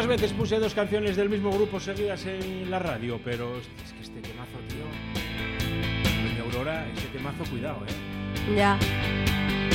pocas veces puse 2 canciones del mismo grupo seguidas en la radio, pero es que este temazo, tío. Doña Aurora, ese temazo, cuidado, Ya.